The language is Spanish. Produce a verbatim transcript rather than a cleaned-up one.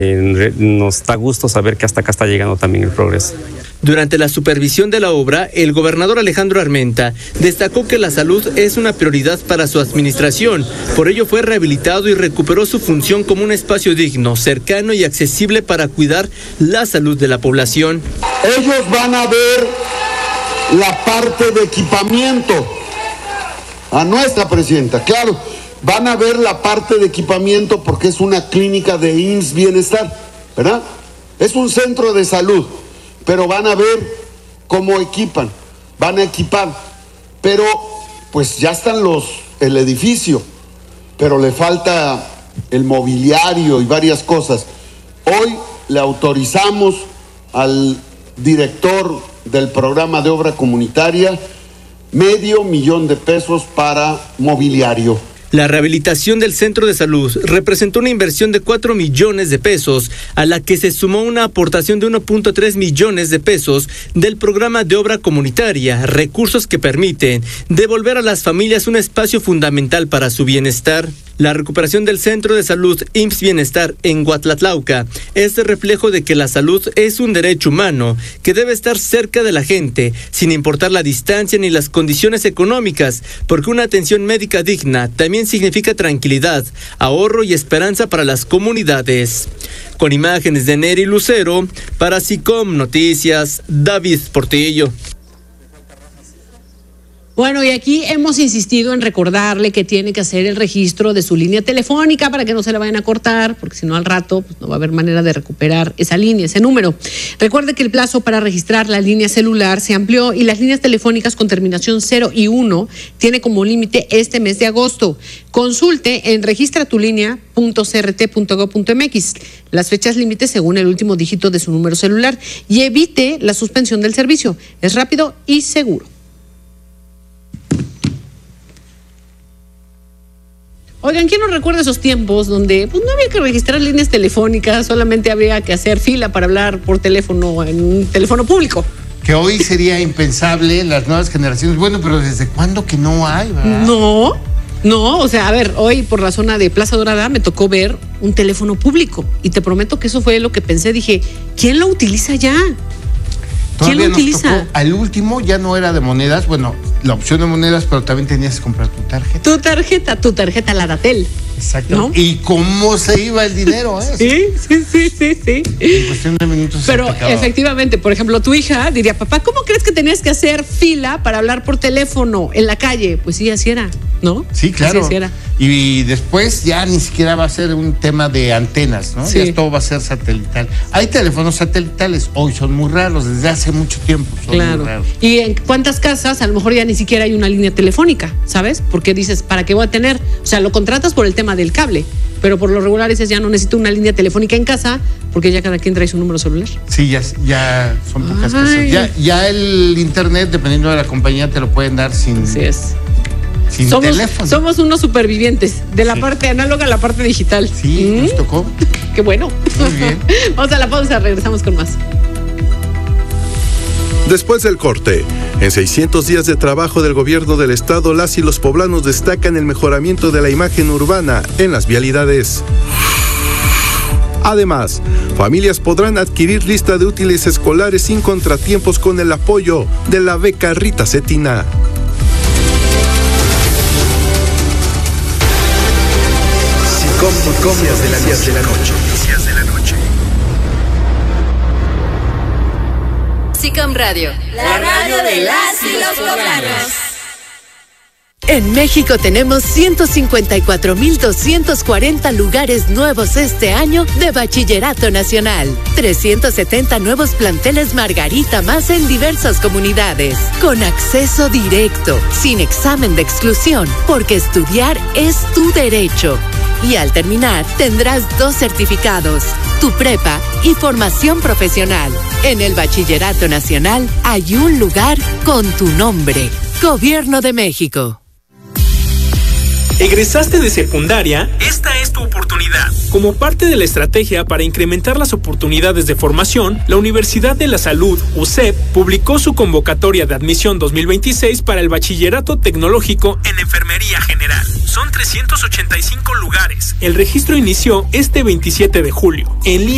Eh, nos da gusto saber que hasta acá está llegando también el progreso. Durante la supervisión de la obra, el gobernador Alejandro Armenta destacó que la salud es una prioridad para su administración. Por ello fue rehabilitado y recuperó su función como un espacio digno, cercano y accesible para cuidar la salud de la población. Ellos van a ver la parte de equipamiento. A nuestra presidenta, claro, van a ver la parte de equipamiento porque es una clínica de I M S S Bienestar, ¿verdad? Es un centro de salud, pero van a ver cómo equipan, van a equipar, pero pues ya están los, el edificio, pero le falta el mobiliario y varias cosas. Hoy le autorizamos al director del programa de obra comunitaria medio millón de pesos para mobiliario. La rehabilitación del centro de salud representó una inversión de cuatro millones de pesos, a la que se sumó una aportación de uno punto tres millones de pesos del programa de obra comunitaria, recursos que permiten devolver a las familias un espacio fundamental para su bienestar. La recuperación del centro de salud I M S S Bienestar en Huatlatlauca es el reflejo de que la salud es un derecho humano que debe estar cerca de la gente, sin importar la distancia ni las condiciones económicas, porque una atención médica digna también significa tranquilidad, ahorro y esperanza para las comunidades. Con imágenes de Neri Lucero, para SICOM Noticias, David Portillo. Bueno, y aquí hemos insistido en recordarle que tiene que hacer el registro de su línea telefónica para que no se la vayan a cortar, porque si no al rato pues no va a haber manera de recuperar esa línea, ese número. Recuerde que el plazo para registrar la línea celular se amplió y las líneas telefónicas con terminación cero y uno tiene como límite este mes de agosto. Consulte en registra tu línea punto c r t punto gob punto m x las fechas límites según el último dígito de su número celular y evite la suspensión del servicio. Es rápido y seguro. Oigan, ¿quién nos recuerda esos tiempos donde pues, no había que registrar líneas telefónicas, solamente había que hacer fila para hablar por teléfono en un teléfono público? Que hoy sería impensable en las nuevas generaciones. Bueno, pero ¿desde cuándo que no hay, verdad? No, no, o sea, a ver, hoy por la zona de Plaza Dorada me tocó ver un teléfono público y te prometo que eso fue lo que pensé. Dije, ¿quién lo utiliza ya? ¿Quién lo utiliza? Tocó, al último ya no era de monedas, bueno, la opción de monedas, pero también tenías que comprar tu tarjeta. Tu tarjeta, tu tarjeta Ladatel. Exacto. ¿No? ¿Y cómo se iba el dinero? ¿Eh? Sí, sí, sí, sí, sí. En cuestión de minutos. Pero efectivamente, por ejemplo, tu hija diría, papá, ¿cómo crees que tenías que hacer fila para hablar por teléfono en la calle? Pues sí, así era, ¿no? Sí, claro. Así era. Y después ya ni siquiera va a ser un tema de antenas, ¿no? Sí. Ya todo va a ser satelital. Hay teléfonos satelitales, hoy son muy raros, desde hace mucho tiempo son claro. muy raros. Y en cuántas casas a lo mejor ya ni siquiera hay una línea telefónica, ¿sabes? Porque dices, ¿para qué voy a tener? O sea, lo contratas por el tema del cable, pero por lo regular dices, ya no necesito una línea telefónica en casa, porque ya cada quien trae su número celular. Sí, ya, ya son pocas Ay. casas. Ya, ya el internet, dependiendo de la compañía, te lo pueden dar sin, Así es. sin somos, teléfono. Somos unos supervivientes, de la Sí. parte análoga a la parte digital. Sí, ¿Mm? nos tocó. Qué bueno. Muy bien. Vamos a la pausa, regresamos con más. Después del corte, en seiscientos días de trabajo del gobierno del estado, las y los poblanos destacan el mejoramiento de la imagen urbana en las vialidades. Además, familias podrán adquirir lista de útiles escolares sin contratiempos con el apoyo de la beca Rita Cetina. SICOM Noticias de la diez de la noche. SICOM Radio, la radio de las y los poblanos. En México tenemos ciento cincuenta y cuatro mil doscientos cuarenta lugares nuevos este año de Bachillerato Nacional. trescientos setenta nuevos planteles Margarita más en diversas comunidades. Con acceso directo, sin examen de exclusión, porque estudiar es tu derecho. Y al terminar, tendrás dos certificados, tu prepa y formación profesional. En el Bachillerato Nacional hay un lugar con tu nombre. Gobierno de México. ¿Egresaste de secundaria? Esta es tu oportunidad. Como parte de la estrategia para incrementar las oportunidades de formación, la Universidad de la Salud, U C E P, publicó su convocatoria de admisión dos mil veintiséis para el Bachillerato Tecnológico en Enfermería General. Son trescientos ochenta y cinco lugares. El registro inició este veintisiete de julio. En línea